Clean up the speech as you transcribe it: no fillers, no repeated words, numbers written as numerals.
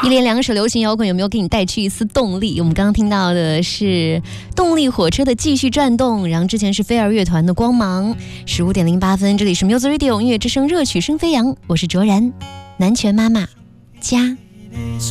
一连2首流行摇滚有没有给你带去一丝动力？我们刚刚听到的是动力火车的继续转动，然后之前是飞儿乐团的光芒。15点08分，这里是 Music Radio 音乐之声，热曲声飞扬，我是卓然，南拳妈妈家。